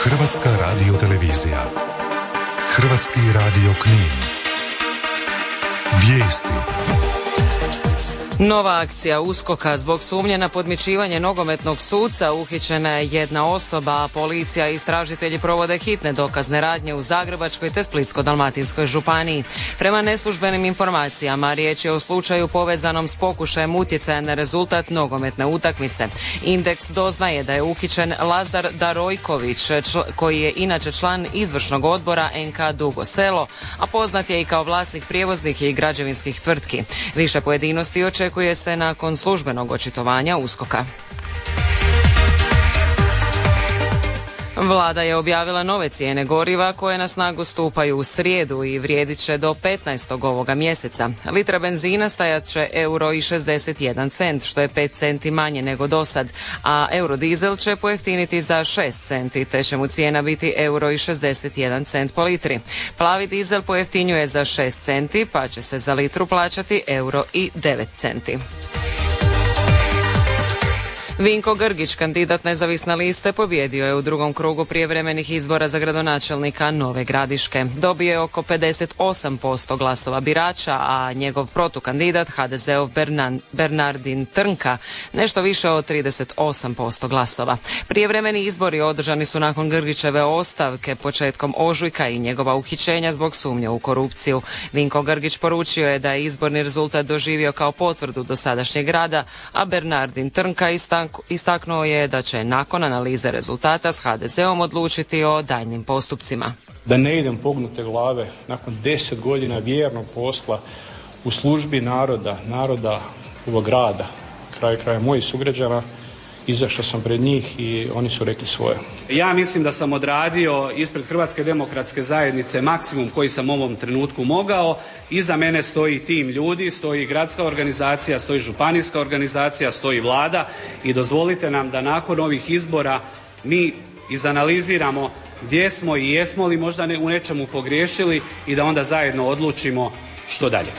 Hrvatska radiotelevizija. Hrvatski radio Knin. Vijesti. Nova akcija USKOK-a zbog sumnje na podmićivanje nogometnog suca uhićena je jedna osoba, a policija i istražitelji provode hitne dokazne radnje u Zagrebačkoj te Splitsko-dalmatinskoj županiji. Prema neslužbenim informacijama riječ je o slučaju povezanom s pokušajem utjecaja na rezultat nogometne utakmice. Indeks doznaje da je uhićen Lazar Darojković, koji je inače član izvršnog odbora NK Dugo Selo, a poznat je i kao vlasnik prijevoznih i građevinskih tvrtki. Više pojedinosti očekuje se nakon službenog očitovanja USKOK-a. Vlada je objavila nove cijene goriva koje na snagu stupaju u srijedu i vrijedit će do 15. ovoga mjeseca. Litra benzina stajat će €1,61, što je 5 centi manje nego dosad, a eurodizel će pojeftiniti za 6 centi, te će mu cijena biti €1,61 po litri. Plavi dizel pojeftinjuje za 6 centi, pa će se za litru plaćati €1,09. Vinko Grgić, kandidat nezavisne liste, pobjedio je u drugom krugu prijevremenih izbora za gradonačelnika Nove Gradiške. Dobio je oko 58% glasova birača, a njegov protukandidat HDZ-ov Bernardin Trnka nešto više od 38% glasova. Prijevremeni izbori održani su nakon Grgićeve ostavke početkom ožujka i njegova uhićenja zbog sumnje u korupciju. Vinko Grgić poručio je da je izborni rezultat doživio kao potvrdu dosadašnjeg rada, a Bernardin Trnka istaknuo je da će nakon analize rezultata s HDZ-om odlučiti o daljnjim postupcima. Da ne idem pognute glave nakon 10 godina vjernog posla u službi naroda ovog grada, kraja mojih sugrađana, izašao sam pred njih i oni su rekli svoje. Ja mislim da sam odradio ispred Hrvatske demokratske zajednice maksimum koji sam u ovom trenutku mogao. Iza mene stoji tim ljudi, stoji gradska organizacija, stoji županijska organizacija, stoji Vlada i dozvolite nam da nakon ovih izbora mi izanaliziramo gdje smo i jesmo li možda u nečemu pogriješili i da onda zajedno odlučimo što dalje.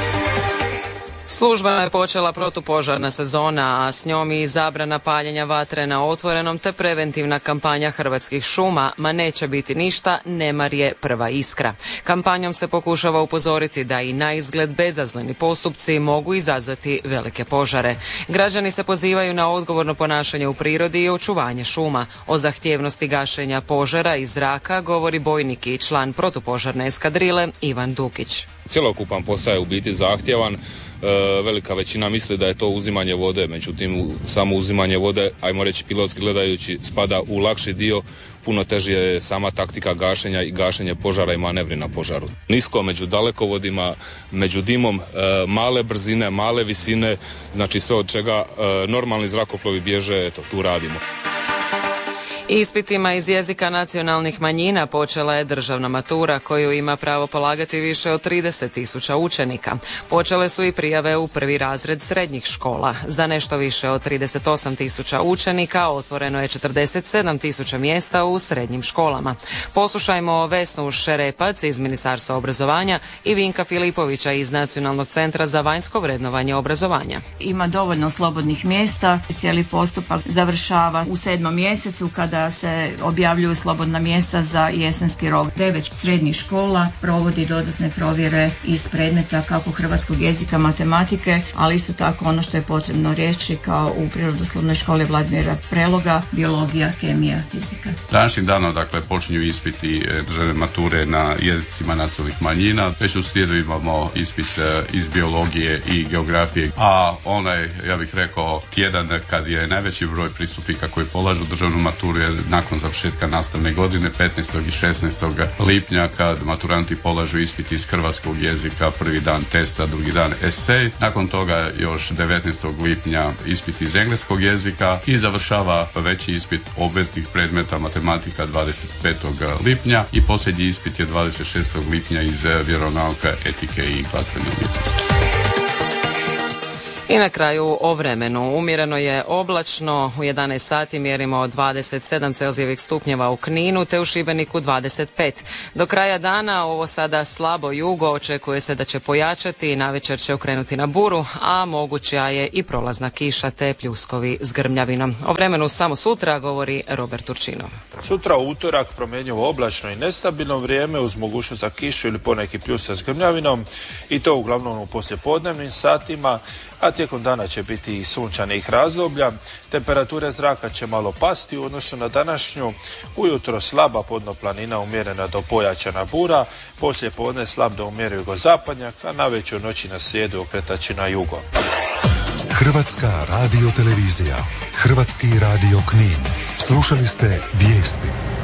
Službeno je počela protupožarna sezona, a s njom i zabrana paljenja vatre na otvorenom te preventivna kampanja Hrvatskih šuma "Ma neće biti ništa, nemar je prva iskra". Kampanjom se pokušava upozoriti da i na izgled bezazleni postupci mogu izazvati velike požare. Građani se pozivaju na odgovorno ponašanje u prirodi i očuvanje šuma. O zahtjevnosti gašenja požara iz zraka govori bojnik i član protupožarne eskadrile Ivan Dukić. Cjelokupan posao je u biti zahtjevan. Velika većina misli da je to uzimanje vode, međutim samo uzimanje vode, ajmo reći pilotski gledajući, spada u lakši dio. Puno teže je sama taktika gašenja i gašenje požara i manevri na požaru. Nisko među dalekovodima, među dimom, male brzine, male visine, znači sve od čega normalni zrakoplovi bježe, eto tu radimo. Ispitima iz jezika nacionalnih manjina počela je državna matura koju ima pravo polagati više od 30.000 učenika. Počele su i prijave u prvi razred srednjih škola. Za nešto više od 38.000 učenika otvoreno je 47.000 mjesta u srednjim školama. Poslušajmo Vesnu Šerepac iz Ministarstva obrazovanja i Vinka Filipovića iz Nacionalnog centra za vanjsko vrednovanje obrazovanja. Ima dovoljno slobodnih mjesta. Cijeli postupak završava u 7. mjesecu kada se objavljuju slobodna mjesta za jesenski rok. 9 srednjih škola provodi dodatne provjere iz predmeta kako hrvatskog jezika, matematike, ali isto tako ono što je potrebno reći kao u Prirodoslovnoj školi Vladimira Preloga, biologija, kemija, fizika. Današnjim danom počinju ispiti državne mature na jezicima nacionalnih manjina. Već u srijedu imamo ispit iz biologije i geografije, a onaj, ja bih rekao, tjedan kad je najveći broj pristupnika koji polažu državnu maturu je nakon završetka nastavne godine 15. i 16. lipnja kad maturanti polažu ispit iz hrvatskog jezika, prvi dan testa, drugi dan esej. Nakon toga još 19. lipnja ispit iz engleskog jezika i završava veći ispit obveznih predmeta matematika 25. lipnja i posljednji ispit je 26. lipnja iz vjeronauka, etike i glazbene umjetnosti. I na kraju o vremenu. Umjereno je oblačno, u 11 sati mjerimo 27 Celzijevih stupnjeva u Kninu te u Šibeniku 25. Do kraja dana ovo sada slabo jugo očekuje se da će pojačati i navečer će okrenuti na buru, a moguća je i prolazna kiša te pljuskovi s grmljavinom. O vremenu samo sutra govori Robert Turčinov. Sutra u utorak promjenjivo oblačno i nestabilno vrijeme uz mogućnost za kišu ili poneki pljusak s grmljavinom i to uglavnom u poslijepodnevnim satima, a tijekom dana će biti i sunčanih razdoblja. Temperature zraka će malo pasti u odnosu na današnju. Ujutro slaba podnoplanina umjerena do pojačana bura, poslije podne slab do umjerio jugozapadnjak, a navečer noći na srijedu okretači na jugo. Hrvatska radiotelevizija, Hrvatski radio Knin. Slušali ste vijesti.